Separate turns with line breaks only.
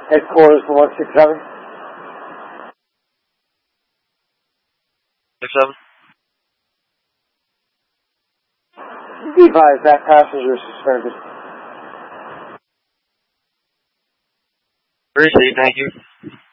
Headquarters for 167.
67.
Be advised that passenger is suspended.
Appreciate it, thank you.